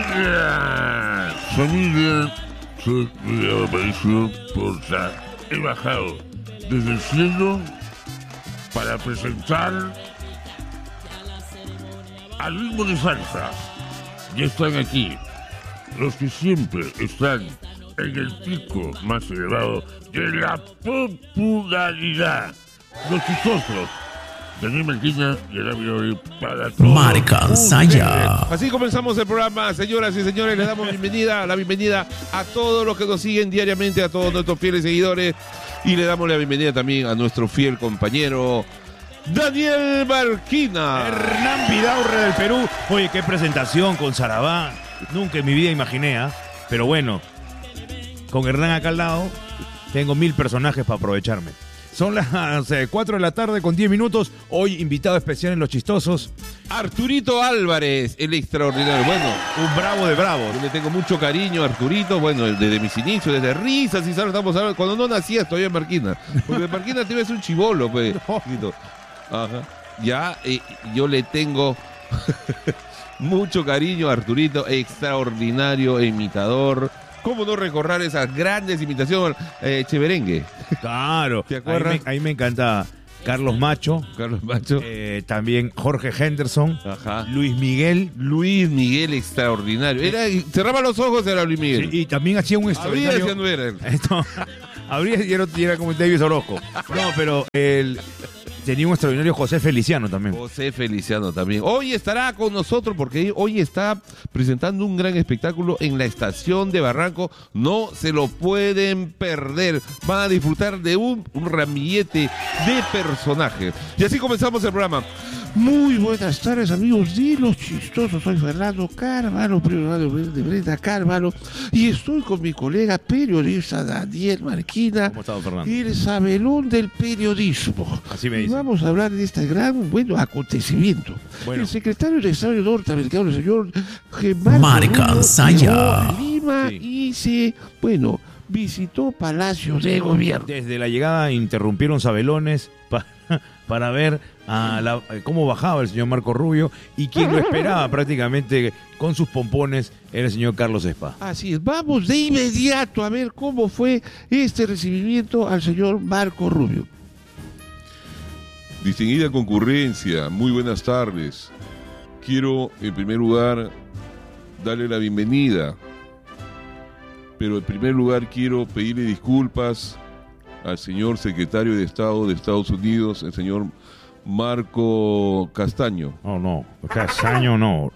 Familia, soy Miguel Aparicio Porta. He bajado desde el cielo para presentar al ritmo de salsa. Ya están aquí los que siempre están en el pico más elevado de la popularidad. Los chistosos. Daniel Marquina y el Ávila para todos. Marcansaya. Así comenzamos el programa, señoras y señores. Les damos la bienvenida a todos los que nos siguen diariamente, a todos nuestros fieles seguidores. Y le damos la bienvenida también a nuestro fiel compañero Daniel Marquina. Hernán Vidaurre del Perú. Oye, qué presentación con Sarabá. Nunca en mi vida imaginé, pero bueno, con Hernán acá al lado, tengo 1000 personajes para aprovecharme. Son las 4 de la tarde con 10 minutos. Hoy invitado especial en Los Chistosos, Arturito Álvarez, el extraordinario. Bueno, un bravo de bravos. yo le tengo mucho cariño a Arturito. Bueno, desde mis inicios, desde risas y sabes, estamos hablando. Cuando no nacías todavía en Marquina. Porque en Marquina te ves un chibolo, pues. No. Ajá. Ya, yo le tengo mucho cariño a Arturito, extraordinario imitador. ¿Cómo no recordar esas grandes imitaciones? Cheverengue. Claro. ¿Te acuerdas? Ahí me encanta Carlos Macho. Carlos Macho. También Jorge Henderson. Ajá. Luis Miguel. Luis Miguel, extraordinario. Cerraba los ojos, era Luis Miguel. Sí, y también hacía un extraordinario. Abría, no era él. Abría y era como David Orozco. No, pero tenía un extraordinario José Feliciano también. José Feliciano también. Hoy estará con nosotros porque hoy está presentando un gran espectáculo en la estación de Barranco. No se lo pueden perder. Van a disfrutar de un ramillete de personajes. Y así comenzamos el programa. Muy buenas tardes, amigos de Los Chistosos. Soy Fernando Carvalho, periodista de Brenda Carvalho, y estoy con mi colega periodista Daniel Marquina. ¿Cómo estás, Fernando? El sabelón del periodismo. Así me Y dice. vamos a hablar de este gran, acontecimiento. Bueno. El secretario de Estado norteamericano, el señor Marco Marcansaya. llegó a Lima Sí. y visitó Palacio de Gobierno. Desde la llegada interrumpieron sabelones para ver cómo bajaba el señor Marco Rubio, y quien lo esperaba prácticamente con sus pompones era el señor Carlos Spa. Así es, vamos de inmediato a ver cómo fue este recibimiento al señor Marco Rubio. Distinguida concurrencia, muy buenas tardes. Quiero, en primer lugar, darle la bienvenida, pero en primer lugar quiero pedirle disculpas al señor secretario de Estado de Estados Unidos, el señor Marco Castaño. Oh, no, Castaño no.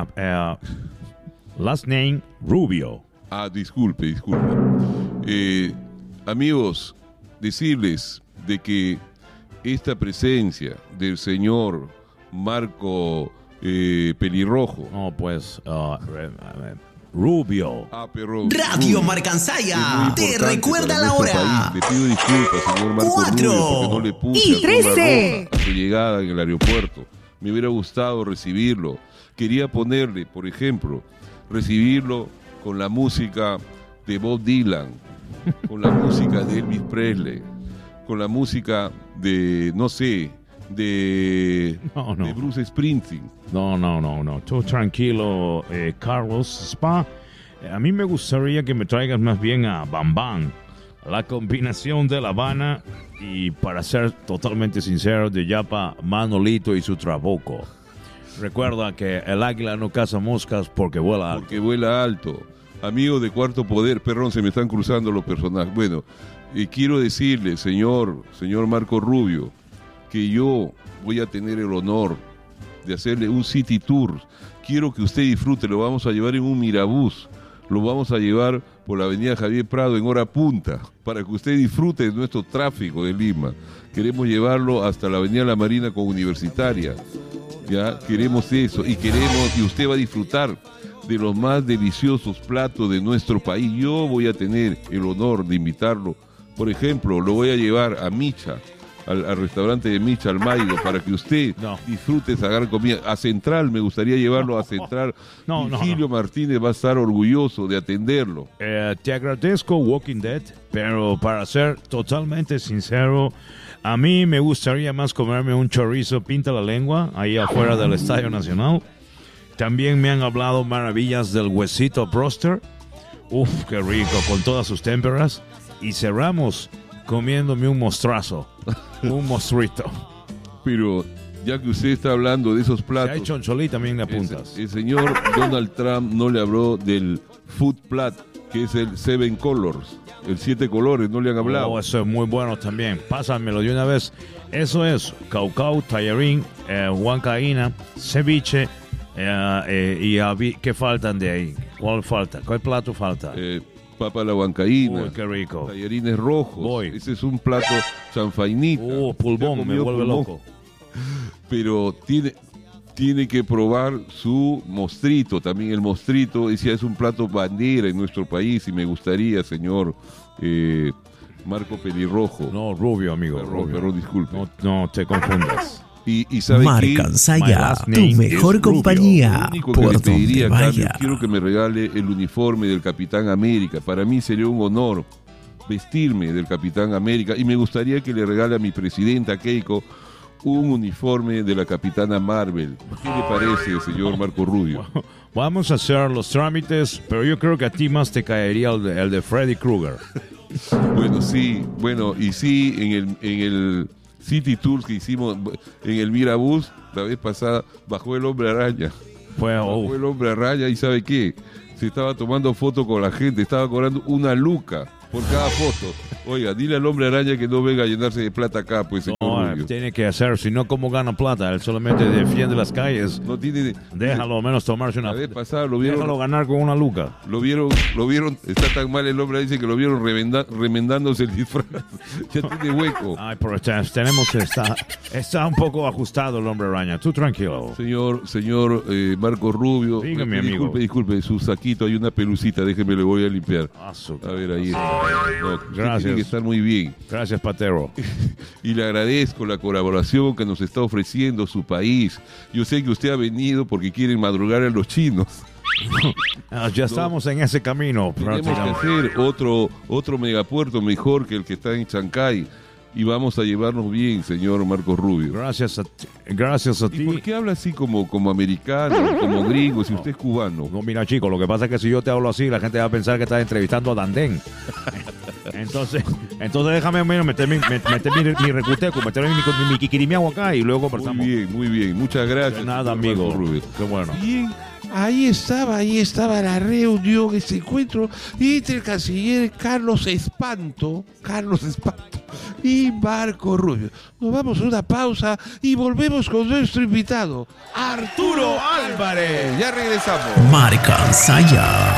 Last name Rubio. Disculpe. Amigos, decirles de que esta presencia del señor Marco Pelirrojo. No, pues, Rubio. Pero Radio Rubio, Marcansaya es muy te importante recuerda para la nuestro hora. país. Le pido disculpas, señor Marco 4 Rubio, porque no le puse y alfombra 13 roja a su llegada en el aeropuerto. Me hubiera gustado recibirlo. Quería ponerle, por ejemplo, recibirlo con la música de Bob Dylan, con la música de Elvis Presley, con la música de, no sé, de Bruce Springsteen. No. Tú tranquilo, Carlos Spa. A mí me gustaría que me traigas más bien a Bam Bam, la combinación de La Habana y, para ser totalmente sincero, de Yapa, Manolito y su Trabuco. Recuerda que el águila no caza moscas porque vuela alto. Porque vuela alto. Amigo de Cuarto Poder, perdón, se me están cruzando los personajes. Bueno, quiero decirle, señor Marco Rubio, que yo voy a tener el honor de hacerle un city tour. Quiero que usted disfrute, lo vamos a llevar en un mirabús, lo vamos a llevar por la avenida Javier Prado en hora punta, para que usted disfrute de nuestro tráfico de Lima. Queremos llevarlo hasta la avenida La Marina con Universitaria. Ya queremos eso, y usted va a disfrutar de los más deliciosos platos de nuestro país. Yo voy a tener el honor de invitarlo. Por ejemplo, lo voy a llevar a Micha, al restaurante de Micha, al Maido, para que usted disfrute esa gran comida. A Central, me gustaría llevarlo a Central. Virgilio Martínez va a estar orgulloso de atenderlo. Te agradezco, Walking Dead, pero para ser totalmente sincero, a mí me gustaría más comerme un chorizo pinta la lengua ahí afuera del Estadio Nacional. También me han hablado maravillas del huesito broster. Uf, qué rico, con todas sus témperas. Y cerramos comiéndome un mostrazo, un mostruito. Pero ya que usted está hablando de esos Si platos, hay choncholí también le apuntas. el señor Donald Trump no le habló del Food Plat, que es el Seven Colors, el 7 colores, no le han hablado. Oh, eso es muy bueno también. Pásamelo de una vez. Eso es caucao, tallarín, huancaína, ceviche ¿qué faltan de ahí? ¿Cuál falta? ¿Cuál plato falta? Papa a la huancaína, Uy, qué rico. tallarines rojos. Voy. Ese es un plato chanfainita. Pulmón, ¿Usted ha me comido vuelve pulmón? loco. Pero tiene que probar su mostrito, también el mostrito, decía, es un plato bandera en nuestro país y me gustaría, señor Marco Pelirrojo. No, rubio, amigo. Perdón, rubio. disculpe. No te confundas. Y sabe qué, Marcansaya, My last tu name mejor is Rubio. compañía. lo único que Por le pediría, donde Carlos, vaya. quiero que me regale el uniforme del Capitán América. Para mí sería un honor vestirme del Capitán América y me gustaría que le regale a mi presidenta Keiko un uniforme de la Capitana Marvel. ¿Qué le parece, señor Marco Rubio? Vamos a hacer los trámites, pero yo creo que a ti más te caería el de Freddy Krueger. Bueno, sí, y sí, en el City Tours que hicimos en el Mirabús, la vez pasada, bajó el Hombre Araña. Bajó el Hombre Araña y ¿sabe qué? Se estaba tomando foto con la gente, estaba cobrando una luca por cada foto. Oiga, dile al Hombre Araña que no venga a llenarse de plata acá, pues, señor Rubio. Tiene que hacer, si no, ¿cómo gana plata? Él solamente defiende las calles. No tiene... Déjalo al menos tomarse una La vez foto. pasada lo Déjalo vieron, ganar con una luca. lo vieron, está tan mal el hombre, dice que lo vieron remendándose el disfraz. Ya tiene hueco. Ay, pero está un poco ajustado el Hombre Araña. Tú tranquilo. Señor Marco Rubio, Dígame, amigo. disculpe, su saquito hay una pelucita, déjeme, le voy a limpiar. Azúcar. A ver, ahí está. No, usted Gracias. tiene que estar muy bien. Gracias, Patero. Y le agradezco la colaboración que nos está ofreciendo su país. Yo sé que usted ha venido porque quieren madrugar a los chinos. Ya estamos en ese camino. Tenemos que hacer otro megapuerto mejor que el que está en Chancay. Y vamos a llevarnos bien, señor Marcos Rubio. Gracias a ¿Y ti. por qué habla así como americano, como gringo, si usted es cubano? No, mira, chico, lo que pasa es que si yo te hablo así, la gente va a pensar que estás entrevistando a Dandén. Entonces déjame meter mi recuteco, meter mi kikirimiao acá y luego conversamos. Muy bien. Muchas gracias. De nada, señor amigo. Marcos Rubio. Qué bueno. Bien, ahí estaba la reunión, ese encuentro entre el canciller Carlos Espanto y Marco Rubio. Nos vamos a una pausa y volvemos con nuestro invitado, Arturo Álvarez. Ya regresamos. Marcansaya.